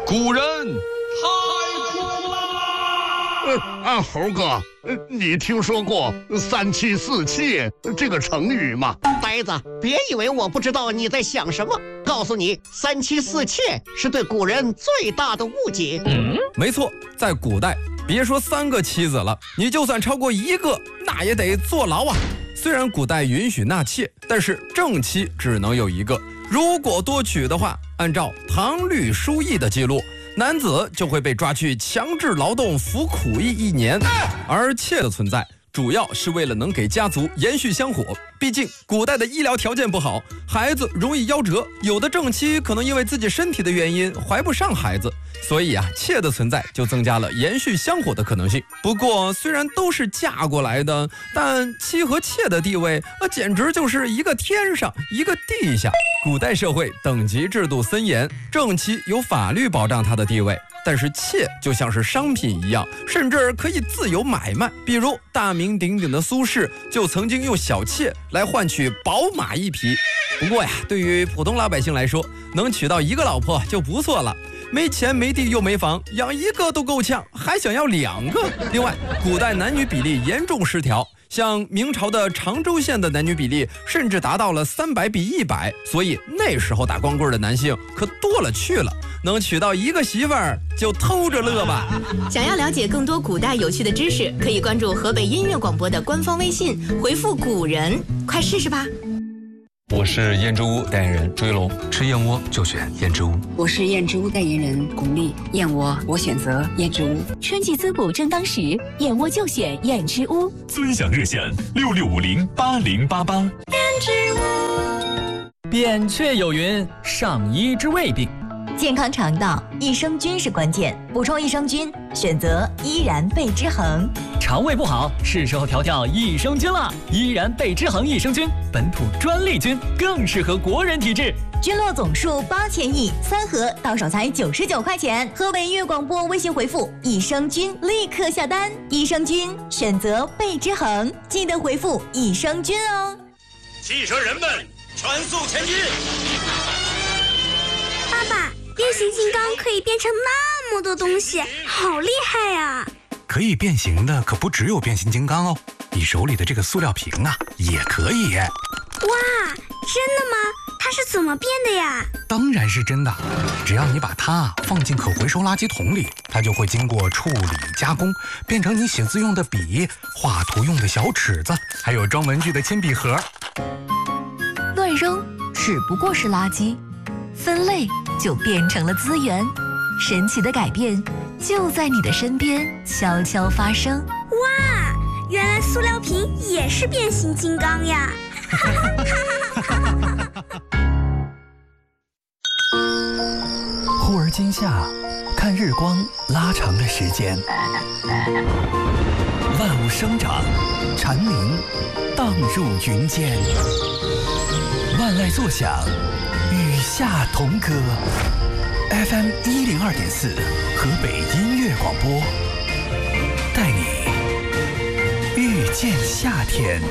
古人太苦了。 猴哥，你听说过三妻四妾这个成语吗？ 呆子，别以为我不知道你在想什么。告诉你，三妻四妾是对古人最大的误解。 没错，在古代，别说3个妻子了，你就算超过1个，那也得坐牢啊。虽然古代允许纳妾，但是正妻只能有1个。如果多娶的话，按照《唐律疏议》的记录，男子就会被抓去强制劳动服苦役1年。而妾的存在主要是为了能给家族延续香火，毕竟古代的医疗条件不好，孩子容易夭折，有的正妻可能因为自己身体的原因怀不上孩子，所以妾的存在就增加了延续香火的可能性。不过虽然都是嫁过来的，但妻和妾的地位简直就是一个天上一个地下。古代社会等级制度森严，正妻有法律保障她的地位，但是妾就像是商品一样，甚至可以自由买卖。比如大名鼎鼎的苏轼就曾经用小妾来换取宝马1匹。不过呀，对于普通老百姓来说，能娶到1个老婆就不错了。没钱没地又没房，养1个都够呛，还想要2个。另外，古代男女比例严重失调，像明朝的常州县的男女比例甚至达到了300比100，所以那时候打光棍的男性可多了去了，能娶到1个媳妇儿就偷着乐吧。 想要了解更多古代有趣的知识，可以关注河北音乐广播的官方微信，回复古人，快试试吧。 我是燕之屋代言人朱一龙， 吃燕窝就选燕之屋。 我是燕之屋代言人巩俐，燕窝我选择燕之屋。 春季滋补正当时，燕窝就选燕之屋。 尊享热线66508088。 燕之屋。 扁鹊有云：上医之未病。 健康肠道，益生菌是关键，补充益生菌，选择依然贝之恒。 肠胃不好，是时候调调益生菌了。依然贝之恒益生菌，本土专利菌，更适合国人体质。 菌落总数8000亿，3盒到手才99块钱。河北音乐广播微信回复益生菌，立刻下单。益生菌选择贝之恒，记得回复益生菌哦。 汽车人们，全速前进！ 爸爸，变形金刚可以变成那么多东西，好厉害呀！ 可以变形的可不只有变形金刚哦，你手里的这个塑料瓶啊，也可以。 哇，真的吗？它是怎么变的呀？ 当然是真的，只要你把它放进可回收垃圾桶里，它就会经过处理加工，变成你写字用的笔、画图用的小尺子，还有装文具的铅笔盒。 乱扔只不过是垃圾，分类就变成了资源。神奇的改变就在你的身边悄悄发生。 哇，原来塑料瓶也是变形金刚呀！ 忽而今夏，看日光拉长了时间，万物生长，蝉鸣荡入云间，万籁作响，与夏同歌。FM 102.4，河北音乐广播，带你遇见夏天。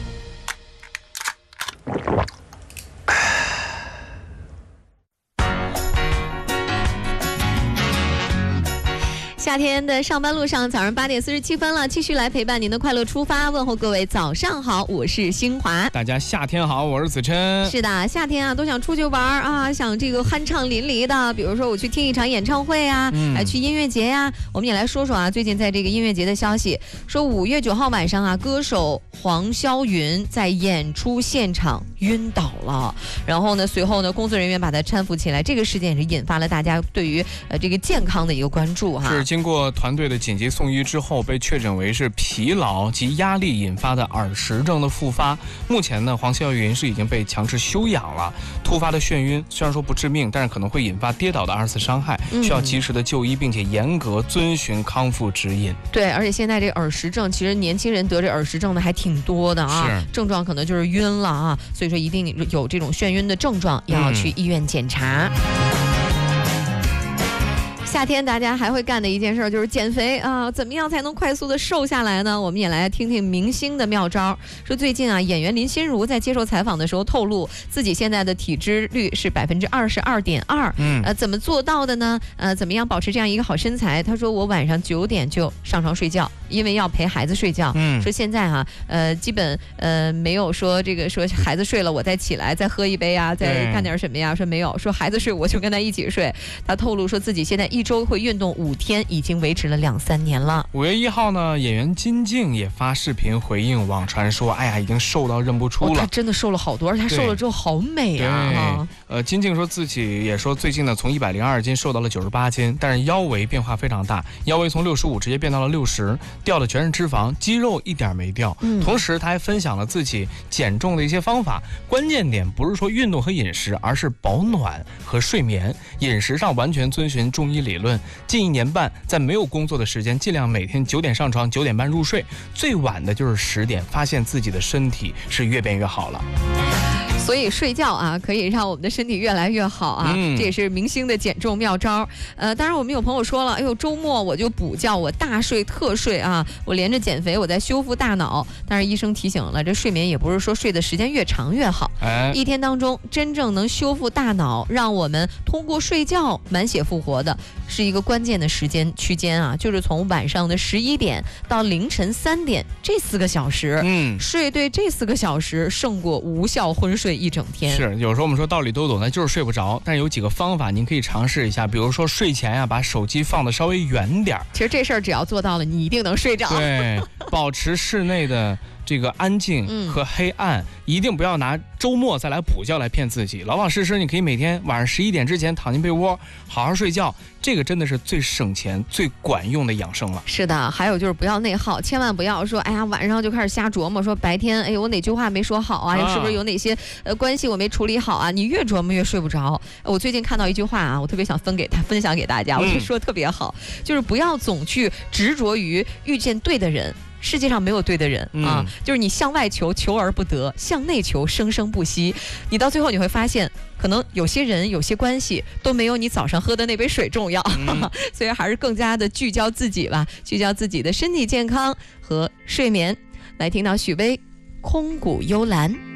夏天的上班路上，早上8点47分了，继续来陪伴您的快乐出发。问候各位早上好，我是新华。 大家夏天好，我是子琛。 是的，夏天啊都想出去玩啊，想这个酣畅淋漓的，比如说我去听一场演唱会啊，去音乐节呀。我们也来说说啊，最近在这个音乐节的消息，说5月9号晚上啊，歌手黄霄云在演出现场晕倒了，然后呢，随后呢，工作人员把他搀扶起来。这个事件也是引发了大家对于这个健康的一个关注哈。 是经过团队的紧急送医之后，被确诊为是疲劳及压力引发的耳石症的复发。目前呢，黄霄云是已经被强制休养了。突发的眩晕虽然说不致命，但是可能会引发跌倒的2次伤害，需要及时的就医，并且严格遵循康复指引。 对，而且现在这耳石症，其实年轻人得这耳石症的还挺多的啊，症状可能就是晕了啊，所以说一定有这种眩晕的症状，要去医院检查。 夏天大家还会干的一件事就是减肥啊，怎么样才能快速的瘦下来呢？我们也来听听明星的妙招。说最近啊，演员林心如在接受采访的时候透露，自己现在的体脂率是22.2%。怎么做到的呢？怎么样保持这样一个好身材？他说我晚上9点就上床睡觉，因为要陪孩子睡觉。说现在哈，基本没有说这个说孩子睡了我再起来再喝一杯啊，再干点什么呀？说没有，说孩子睡我就跟他一起睡。他透露说自己现在1周会运动5天，已经维持了2-3年了。 5月1号呢，演员金靖也发视频回应网传说，哎呀，已经瘦到认不出了。 他真的瘦了好多，而且他瘦了之后好美啊！ 金靖说自己也说最近呢，从102斤瘦到了98斤，但是腰围变化非常大，腰围从65直接变到了60，掉的全是脂肪，肌肉一点没掉。同时他还分享了自己减重的一些方法，关键点不是说运动和饮食，而是保暖和睡眠。饮食上完全遵循中医理论，近1年半在没有工作的时间，尽量每天9点上床，9点半入睡，最晚的就是10点，发现自己的身体是越变越好了。 所以睡觉啊，可以让我们的身体越来越好啊，这也是明星的减重妙招。当然我们有朋友说了，哎呦，周末我就补觉，我大睡特睡啊，我连着减肥，我在修复大脑。但是医生提醒了，这睡眠也不是说睡的时间越长越好。一天当中真正能修复大脑，让我们通过睡觉满血复活的，是一个关键的时间区间啊，就是从晚上的11点到凌晨3点这4个小时。睡对这4个小时胜过无效昏睡一整天。 是，有时候我们说道理都懂，但就是睡不着。但是有几个方法您可以尝试一下，比如说睡前呀，把手机放得稍微远点。 其实这事儿只要做到了，你一定能睡着。 对，保持室内的这个安静和黑暗，一定不要拿周末再来补觉来骗自己。老老实实，你可以每天晚上11点之前躺进被窝，好好睡觉，这个真的是最省钱、最管用的养生了。 是的，还有就是不要内耗，千万不要说，哎呀，晚上就开始瞎琢磨，说白天，哎呦，我哪句话没说好啊？是不是有哪些关系我没处理好啊？你越琢磨越睡不着。我最近看到一句话啊，我特别想分享给大家，我觉得说得特别好，就是不要总去执着于遇见对的人。世界上没有对的人啊，就是你向外求，求而不得；向内求，生生不息。你到最后你会发现，可能有些人、有些关系都没有你早上喝的那杯水重要，所以还是更加的聚焦自己吧，聚焦自己的身体健康和睡眠。来听到许巍《空谷幽兰》。